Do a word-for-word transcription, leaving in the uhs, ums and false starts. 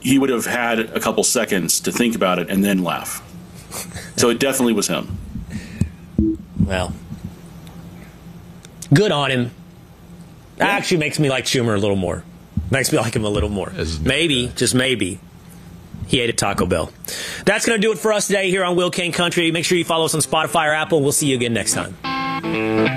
he would have had a couple seconds to think about it and then laugh. So it definitely was him. Well, good on him. That actually makes me like Schumer a little more. Makes me like him a little more. Maybe, just maybe, he ate at Taco Bell. That's going to do it for us today here on Will Kane Country. Make sure you follow us on Spotify or Apple. We'll see you again next time.